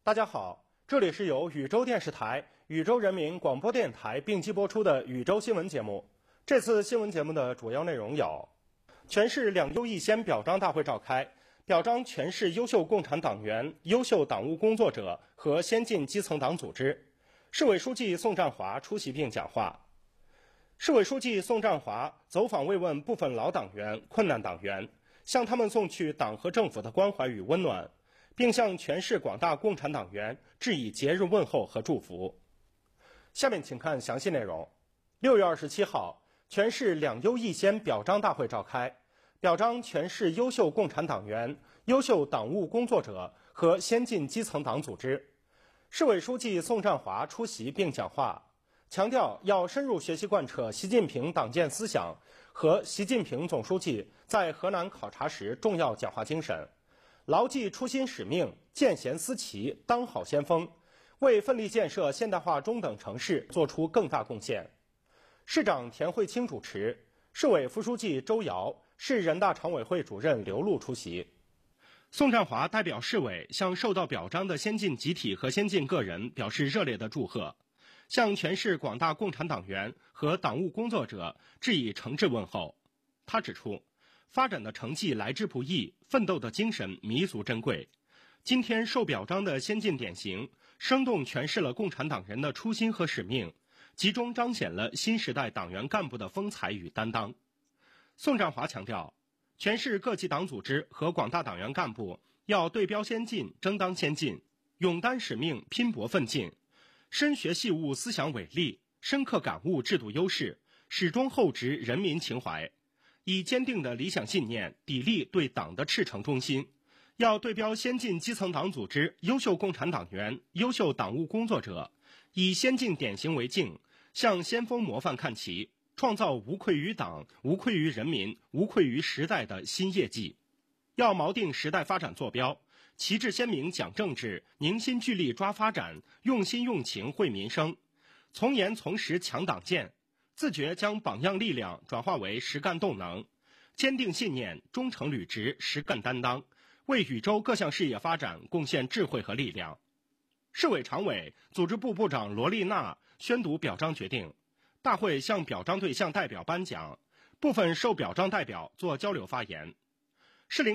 大家好，这里是由禹州电视台、禹州人民广播电台并机播出的禹州新闻节目。这次新闻节目的主要内容有：全市两优一先表彰大会召开，表彰全市优秀共产党员、优秀党务工作者和先进基层党组织。市委书记宋占华出席并讲话。市委书记宋占华走访慰问部分老党员、困难党员，向他们送去党和政府的关怀与温暖，并向全市广大共产党员致以节日问候和祝福。下面请看详细内容。6月27号，全市两优一先表彰大会召开，表彰全市优秀共产党员、优秀党务工作者和先进基层党组织。市委书记宋占华出席并讲话，强调要深入学习贯彻习近平党建思想和习近平总书记在河南考察时重要讲话精神，牢记初心使命，见贤思齐，当好先锋，为奋力建设现代化中等城市做出更大贡献。市长田慧清主持，市委副书记周瑶、市人大常委会主任刘璐出席。宋占华代表市委向受到表彰的先进集体和先进个人表示热烈的祝贺，向全市广大共产党员和党务工作者致以诚挚问候。他指出，发展的成绩来之不易，奋斗的精神弥足珍贵。今天受表彰的先进典型，生动诠释了共产党人的初心和使命，集中彰显了新时代党员干部的风采与担当。宋占华强调，全市各级党组织和广大党员干部要对标先进，争当先进，勇担使命，拼搏奋进，深学细悟思想伟力，深刻感悟制度优势，始终厚植人民情怀，以坚定的理想信念砥砺对党的赤诚忠心，要对标先进基层党组织、优秀共产党员、优秀党务工作者，以先进典型为镜，向先锋模范看齐，创造无愧于党、无愧于人民、无愧于时代的新业绩。要锚定时代发展坐标，旗帜鲜明讲政治，凝心聚力抓发展，用心用情惠民生，从严从实强党建，自觉将榜样力量转化为实干动能，坚定信念，忠诚履职，实干担当，为禹州各项事业发展贡献智慧和力量。市委常委、组织部部长罗丽娜宣读表彰决定，大会向表彰对象代表颁奖，部分受表彰代表做交流发言。